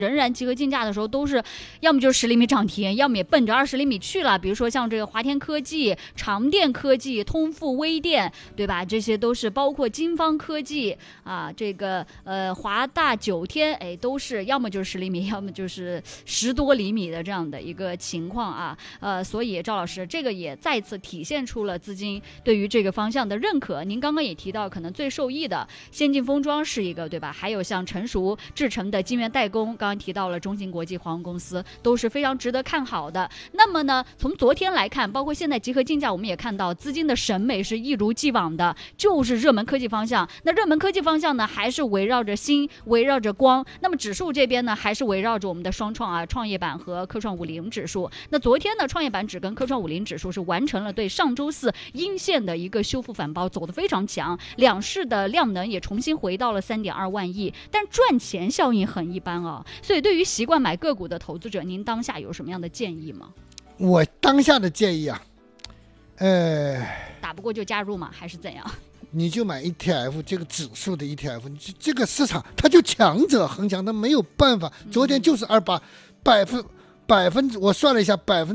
仍然集合竞价的时候都是要么就是10厘米涨停，要么也奔着20厘米去了。比如说像这个华天科技、长电科技、通富微电，对吧？这些都是包括金方科技啊，这个华大九天，哎，都是要么就是10厘米，要么就是10多厘米的这样的一个情况啊。所以赵老师，这个也再次体现出了资金对于这个方向的认可。您刚刚也提到，可能最受益的先进封装是一个，对吧？还有像成熟制成的晶圆代工，刚刚提到了中芯国际、华虹公司，都是非常值得看好的。那么呢，从昨天来看，包括现在集合竞价，我们也看到资金的审美是一如既往的，就是热门科技方向。那热门科技方向呢，还是围绕着芯，围绕着光。那么指数这边呢，还是围绕着我们的双创啊，创业板和科创50指数。那昨天呢，创业板指跟科创50指数是完成了对上周四阴线的一个修复反包，走得非常强，两市的量能也重新回到了3.2万亿，但赚钱效应很一般啊。所以对于习惯买个股的投资者，您当下有什么样的建议吗？ 我当下的建议啊， 打不过就加入吗？还是怎样？ 你就买 ETF 这个指数的 ETF， 这个市场它就强者恒强，它没有办法。昨天就是我算了一下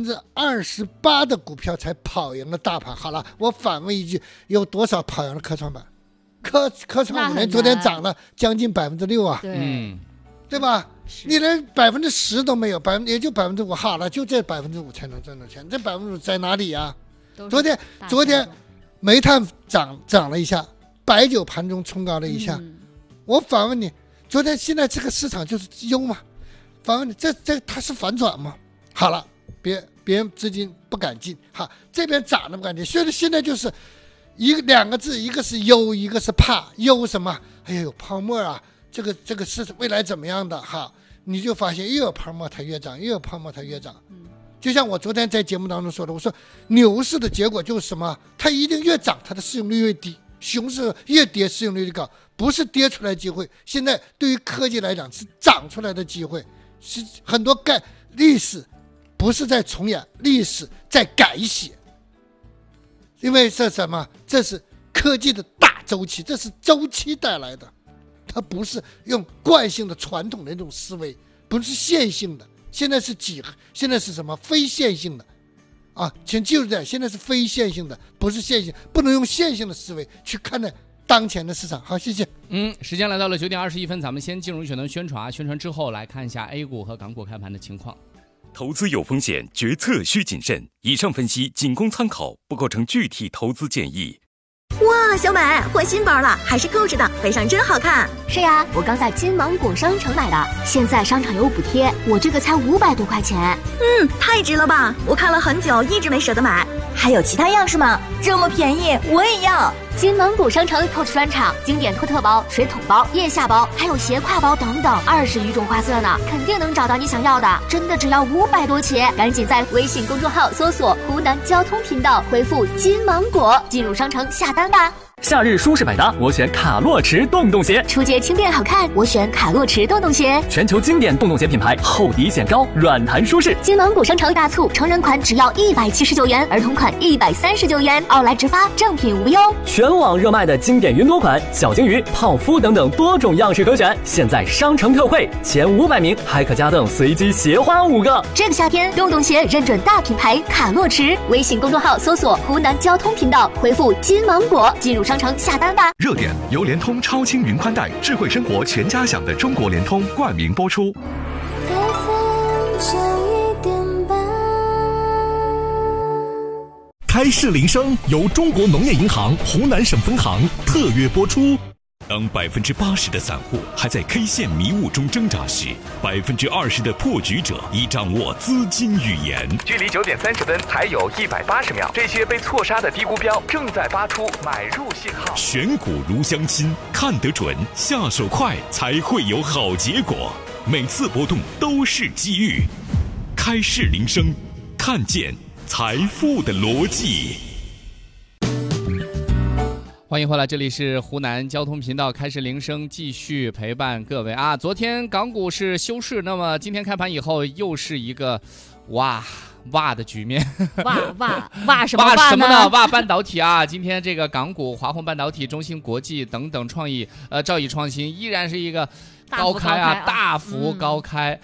，28%的股票才跑赢了大盘。好了，我反问一句，有多少跑赢了科创板？科创5年昨天涨了将近6%啊，对吧？你连10%都没有，也就5%。好了，就这5%才能挣到钱，这5%在哪里呀？昨天煤炭涨了一下，白酒盘中冲高了一下。我反问你，现在这个市场就是优吗？反问你，这它是反转吗？好了，别人资金不敢进，好，这边涨了不敢进，所以现在就是两个字，一个是忧，一个是怕。忧什么？哎呦，有泡沫啊！这个是未来怎么样的？哈，你就发现越有泡沫它越涨，越有泡沫它越涨。就像我昨天在节目当中说的，我说牛市的结果就是什么？它一定越涨，它的市盈率越低；熊市越跌，市盈率越高。不是跌出来的机会，现在对于科技来讲是涨出来的机会，是很多历史不是在重演，历史在改写。因为这什么？这是科技的大周期，这是周期带来的。它不是用惯性的传统的那种思维，不是线性的，现在是什么？非线性的啊！请记住这，现在是非线性的，不是线性，不能用线性的思维去看待当前的市场。好，谢谢。 时间来到了9点21分，咱们先进入选择宣传，宣传之后来看一下 A 股和港股开盘的情况。 投资有风险，决策需谨慎。以上分析仅供参考，不构成具体投资建议。 哇，小美换新包了，还是购置的，背上真好看。 是呀，我刚在金芒果商城买的，现在商场有补贴，我这个才500多块钱。 太值了吧！我看了很久，一直没舍得买。还有其他样式吗？这么便宜，我也要。 金芒果商城 Coach 专场，经典托特包、水桶包、腋下包，还有斜挎包等等，20余种花色呢，肯定能找到你想要的。真的只要500多起，赶紧在微信公众号搜索湖南交通频道，回复金芒果，进入商城下单吧。 夏日舒适百搭，我选卡洛驰洞洞鞋。 初阶轻便好看，我选卡洛驰洞洞鞋。 全球经典洞洞鞋品牌，厚底显高，软弹舒适。 金芒果商城大促，成人款只要179元，儿童款139元，奥莱直发，正品无忧。 全网热卖的经典云朵款、小金鱼、泡芙等等多种样式可选，现在商城特惠，前500名还可加赠随机鞋花5个。 这个夏天，洞洞鞋认准大品牌卡洛驰，微信公众号搜索湖南交通频道，回复金芒果，进入商城下单吧。 热点由联通超轻云宽带，智慧生活全家享的中国联通冠名播出。 开市铃声由中国农业银行湖南省分行特约播出。当80%的散户还在 K 线迷雾中挣扎时，20%的破局者已掌握资金语言。 距离9点30分还有180秒，这些被错杀的低估标正在发出买入信号。 选股如相亲，看得准，下手快，才会有好结果。每次波动都是机遇。开市铃声，看见财富的逻辑。 欢迎回来，这里是湖南交通频道，开市铃声继续陪伴各位啊。昨天港股是休市，那么今天开盘以后又是一个哇的局面。 哇什么呢？哇半导体啊！今天这个港股、华虹半导体、中芯国际等等兆易创新依然是一个高开啊，大幅高开。